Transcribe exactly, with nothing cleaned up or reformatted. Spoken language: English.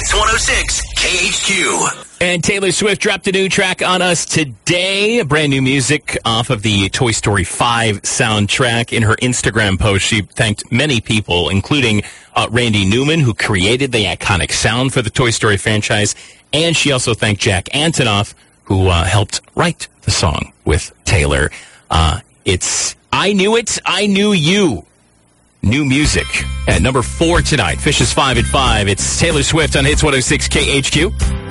Hits one oh six K H Q. And Taylor Swift dropped a new track on us today, brand new music off of the Toy Story five soundtrack. In her Instagram post, she thanked many people, including uh, Randy Newman, who created the iconic sound for the Toy Story franchise, and she also thanked Jack Antonoff, who uh, helped write the song with Taylor. Uh, it's I Knew It, I Knew You. New music at number four tonight. Fish is five at five. It's Taylor Swift on Hits one oh six K H Q.